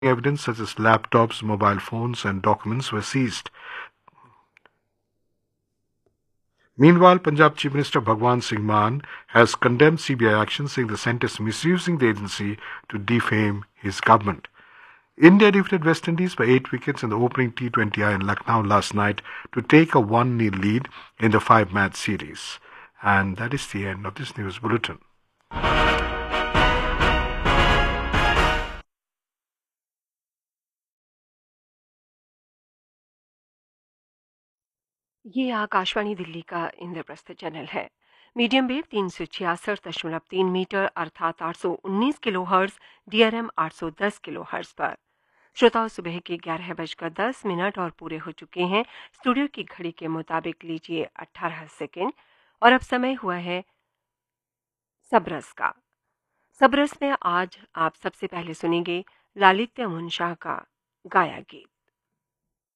Evidence such as laptops, mobile phones, and documents were seized. Meanwhile, Punjab Chief Minister Bhagwan Singh Mann has condemned CBI action, saying the centre is misusing the agency to defame his government. India defeated West Indies by 8 wickets in the opening T20I in Lucknow last night to take a 1-0 lead in the 5-match series. And that is the end of this news bulletin. ये आकाशवाणी दिल्ली का Indraprastha channel है। Medium wave 366.3 metre अर्थात 819 kilo hertz, DRM 810 kilo hertz पर। श्रोताओं, सुबह के 11:10 और पूरे हो चुके हैं। स्टूडियो की घड़ी के मुताबिक लीजिए 18 सेकेंड और अब समय हुआ है सबरस का। सबरस में आज आप सबसे पहले सुनेंगे लालित्य मुंशाह का गाया गीत।